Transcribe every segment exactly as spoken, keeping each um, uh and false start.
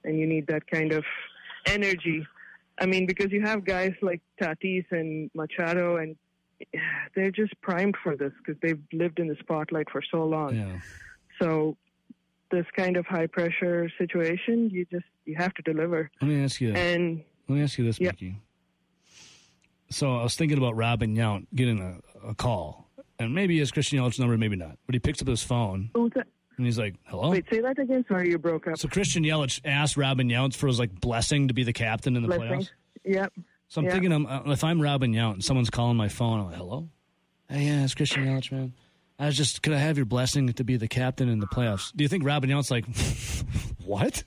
and you need that kind of energy. I mean, because you have guys like Tatis and Machado, and they're just primed for this because they've lived in the spotlight for so long. Yeah. So this kind of high-pressure situation, you just you have to deliver. Let me ask you. And let me ask you this, yeah. Mickey. So I was thinking about Robin Yount getting a, a call, and maybe it's Christian Yelich's number, maybe not. But he picks up his phone, Who's that? and he's like, "Hello." Wait, say that again. Sorry, you broke up. So Christian Yelich asked Robin Yount for his like blessing to be the captain in the Blessing. playoffs. Yep. So I'm yep. thinking, I'm, uh, if I'm Robin Yount and someone's calling my phone, I'm like, "Hello, hey, yeah, it's Christian Yelich, man. I was just, could I have your blessing to be the captain in the playoffs?" Do you think Robin Yount's like, what?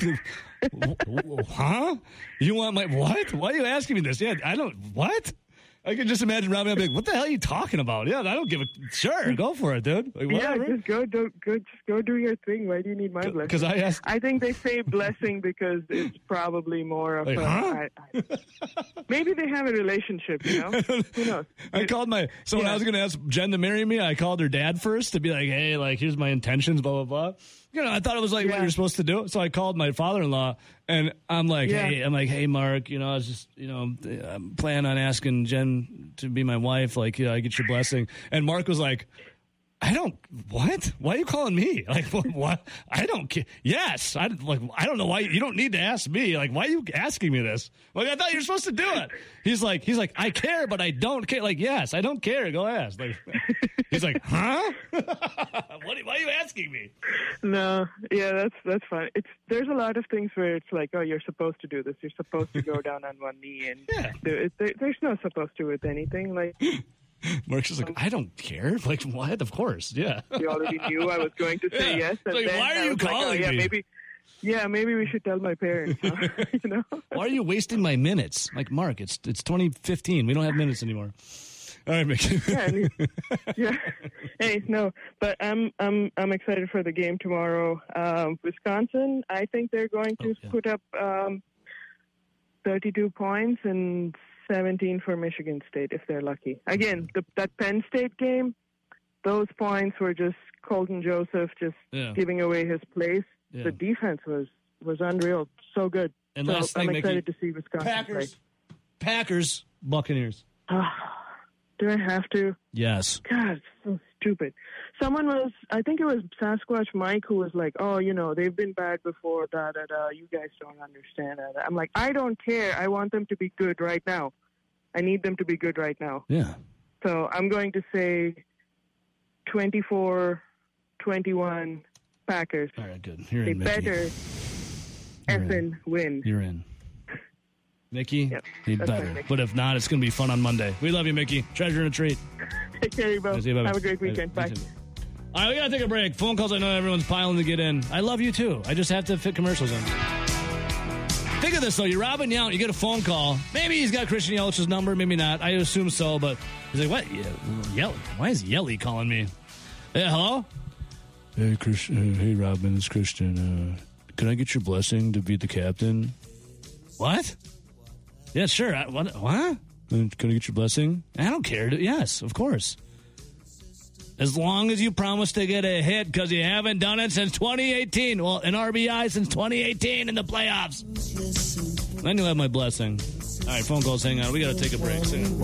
Huh? You want my what? Why are you asking me this? Yeah, I don't. What? I can just imagine Robin Yount being like, "What the hell are you talking about?" Yeah, I don't give a. Sure, go for it, dude. Like, yeah, just go, do, go, just go do your thing. Why do you need my blessing? Because I asked. I think they say blessing because it's probably more of like, a. Huh? I, I, maybe they have a relationship, you know. Who knows? I called my. So when yeah. I was going to ask Jen to marry me, I called her dad first to be like, "Hey, like, here's my intentions, blah blah blah." You know, I thought it was like yeah. what you're supposed to do. So I called my father-in-law, and I'm like, yeah. "Hey, I'm like, hey, Mark, you know, I was just, you know, I'm planning on asking Jen to be my wife. Like, you know, I get your blessing." And Mark was like, "I don't. What? Why are you calling me? Like, what? what? I don't care. Yes, I like. I don't know why you don't need to ask me. Like, why are you asking me this? Like, I thought you were supposed to do it." He's like, he's like, "I care, but I don't care." Like, yes, I don't care. Go ask. Like, he's like, "Huh? what? Why are you asking me?" No, yeah, that's that's fine. It's there's a lot of things where it's like, oh, you're supposed to do this. You're supposed to go down on one knee, and yeah. there, there, there's no supposed to with anything. Like, Mark's just like, I don't care. Like, what? Of course, yeah. You already knew I was going to say yeah. yes. And like, then why are I you was calling like, oh, yeah, me? Maybe, yeah, maybe we should tell my parents. Huh? You know? Why are you wasting my minutes? Like, Mark, it's it's twenty fifteen. We don't have minutes anymore. All right, Mickey. yeah, and he- yeah. Hey, no, but I'm I'm I'm excited for the game tomorrow. Um, Wisconsin, I think they're going to Oh, yeah. put up um, thirty-two points and seventeen for Michigan State if they're lucky. Again, the, that Penn State game, those points were just Colton Joseph just Yeah. giving away his place. Yeah. The defense was was unreal, so good. And so last thing, I'm excited Mickey, to see Wisconsin Packers, play. Packers, Buccaneers. Do I have to? Yes. God, it's so stupid. Someone was, I think it was Sasquatch Mike, who was like, oh, you know, they've been bad before, da, da, da. You guys don't understand that. I'm like, I don't care. I want them to be good right now. I need them to be good right now. Yeah. So I'm going to say twenty-four twenty-one Packers. All right, good. You're They in, Mickey. better You're effing in. win. You're in. Mickey, Yep, you that's better. fine, Mickey. But if not, it's going to be fun on Monday. We love you, Mickey. Treasure and a treat. Take care, you both. See you, bye-bye. Have a great weekend. You Bye. too. All right, we got to take a break. Phone calls, I know everyone's piling to get in. I love you, too. I just have to fit commercials in. Think of this, though. You're Robin Yount. You get a phone call. Maybe he's got Christian Yelich's number. Maybe not. I assume so. But he's like, what? Ye- Yelly? Why is Yelly calling me? Yeah, hello? Hey, Chris, uh, hey, Robin. It's Christian. Uh, can I get your blessing to be the captain? What? Yeah, sure. I, what? What? Can I get your blessing? I don't care. Yes, of course. As long as you promise to get a hit, because you haven't done it since twenty eighteen. Well, an R B I since twenty eighteen in the playoffs. Then you'll have my blessing. All right, phone calls, hang on. We got to take a break soon.